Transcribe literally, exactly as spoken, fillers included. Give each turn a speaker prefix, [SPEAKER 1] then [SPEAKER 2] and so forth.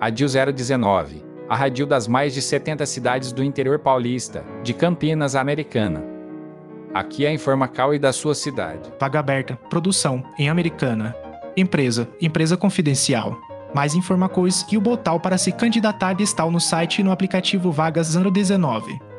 [SPEAKER 1] Radil zero dezenove, a radil das mais de setenta cidades do interior paulista, de Campinas, Americana. Aqui é a Informacal e da sua cidade.
[SPEAKER 2] Vaga aberta, produção, em Americana. Empresa, empresa confidencial. Mais Informacois e o botal para se candidatar está no site e no aplicativo Vagas zero dezenove.